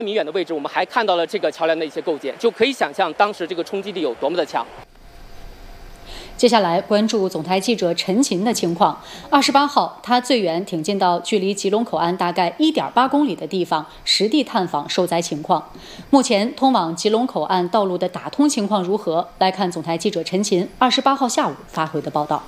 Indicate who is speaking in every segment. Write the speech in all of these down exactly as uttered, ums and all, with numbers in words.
Speaker 1: 米远的位置，我们还看到了这个桥梁的一些构件，就可以想象当时这个冲击力有多么的强。
Speaker 2: 接下来关注总台记者陈琴的情况。二十八号，他最远挺进到距离吉隆口岸大概 一点八公里的地方，实地探访受灾情况。目前通往吉隆口岸道路的打通情况如何？来看总台记者陈琴二十八号下午发回的报道。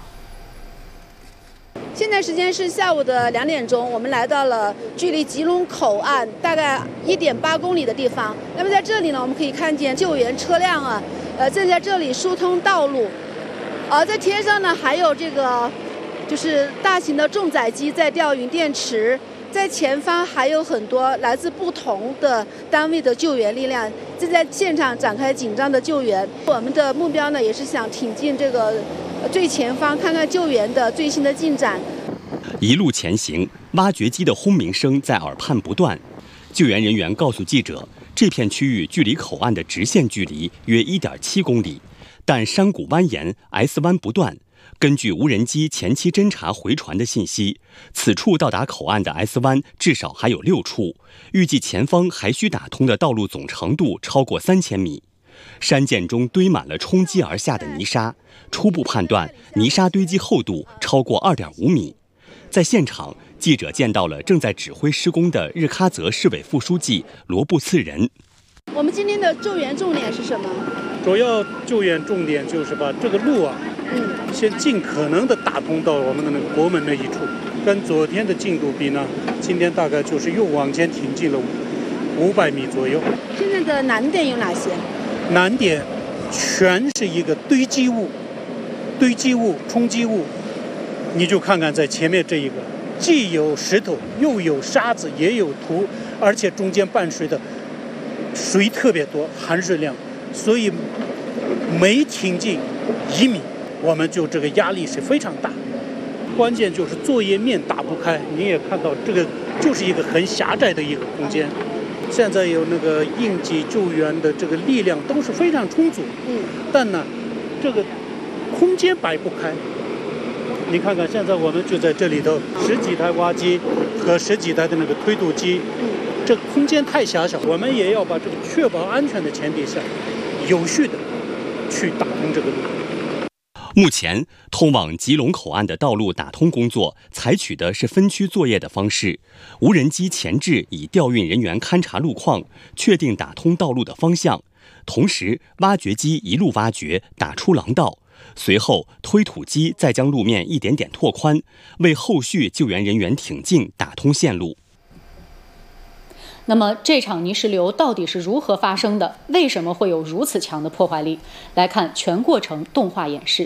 Speaker 3: 现在时间是下午的两点钟，我们来到了距离吉隆口岸大概 一点八公里的地方。那么在这里呢，我们可以看见救援车辆啊，呃，正在这里疏通道路。而在天上呢，还有这个就是大型的重载机在吊运电池，在前方还有很多来自不同的单位的救援力量正在现场展开紧张的救援。我们的目标呢，也是想挺进这个最前方，看看救援的最新的进展。
Speaker 4: 一路前行，挖掘机的轰鸣声在耳畔不断。救援人员告诉记者，这片区域距离口岸的直线距离约 一点七公里。但山谷蜿蜒 ，S 弯不断。根据无人机前期侦察回传的信息，此处到达口岸的 S 弯至少还有六处，预计前方还需打通的道路总长度超过三千米。山涧中堆满了冲击而下的泥沙，初步判断泥沙堆积厚度超过 二点五米。在现场，记者见到了正在指挥施工的日喀则市委副书记罗布次仁。
Speaker 3: 我们今天的救援重点是什么？
Speaker 5: 主要救援重点就是把这个路啊，嗯，先尽可能的打通到我们的那个国门那一处。跟昨天的进度比呢，今天大概就是又往前挺进了五百米左右。
Speaker 3: 现在的难点有哪些？
Speaker 5: 难点全是一个堆积物、堆积物、冲击物。你就看看在前面这一个，既有石头，又有沙子，也有土，而且中间伴随的水特别多，含水量。所以每挺进一米，我们就这个压力是非常大。关键就是作业面打不开，你也看到这个就是一个很狭窄的一个空间。现在有那个应急救援的这个力量都是非常充足，嗯，但呢，这个空间摆不开。你看看，现在我们就在这里头，十几台挖机和十几台的那个推土机，这空间太狭小，我们也要把这个确保安全的前提下，有序的去打通这个路。
Speaker 4: 目前，通往吉隆口岸的道路打通工作采取的是分区作业的方式，无人机前置以调运人员勘察路况，确定打通道路的方向，同时挖掘机一路挖掘，打出廊道。随后，推土机再将路面一点点拓宽，为后续救援人员挺进打通线路。
Speaker 2: 那么，这场泥石流到底是如何发生的？为什么会有如此强的破坏力？来看全过程动画演示。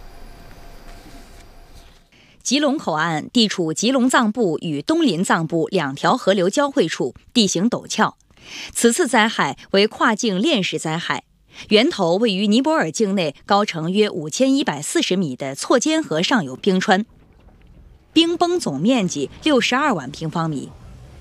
Speaker 6: 吉隆口岸地处吉隆藏布与东林藏布两条河流交汇处，地形陡峭。此次灾害为跨境链式灾害。源头位于尼泊尔境内高程约五千一百四十米的错肩河上游冰川，冰崩总面积六十二万平方米。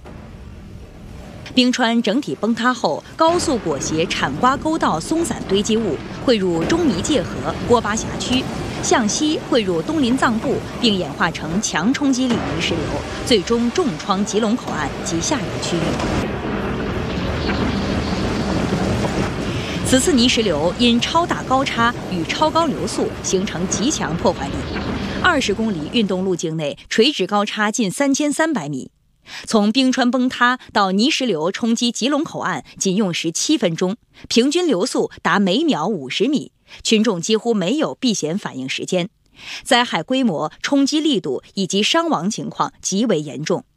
Speaker 6: 冰川整体崩塌后，高速裹挟铲瓜沟道松散堆积物汇入中尼界河郭巴峡区，向西汇入东林藏布，并演化成强冲击力泥石流，最终重创吉隆口岸及下游区域。此次泥石流因超大高差与超高流速形成极强破坏力，二十公里运动路径内垂直高差近三千三百米。从冰川崩塌到泥石流冲击吉隆口岸仅用时七分钟，平均流速达每秒五十米，群众几乎没有避险反应时间。灾害规模、冲击力度以及伤亡情况极为严重。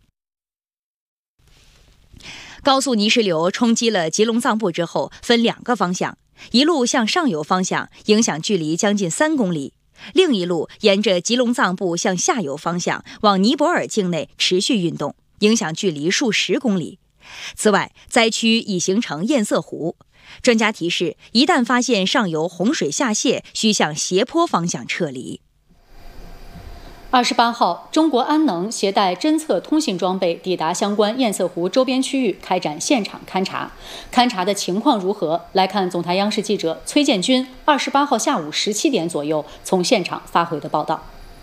Speaker 6: 高速泥石流冲击了吉隆藏布之后，分两个方向，一路向上游方向，影响距离将近三公里；另一路沿着吉隆藏布向下游方向往尼泊尔境内持续运动，影响距离数十公里。此外，灾区已形成堰塞湖。专家提示，一旦发现上游洪水下泄，需向斜坡方向撤离。
Speaker 2: 二十八号，中国安能携带侦测通信装备抵达相关堰塞湖周边区域，开展现场勘查。勘查的情况如何？来看总台央视记者崔建军二十八号下午十七点左右从现场发回的报道。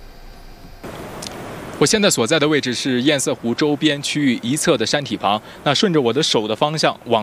Speaker 7: 我现在所在的位置是堰塞湖周边区域一侧的山体旁，那顺着我的手的方向往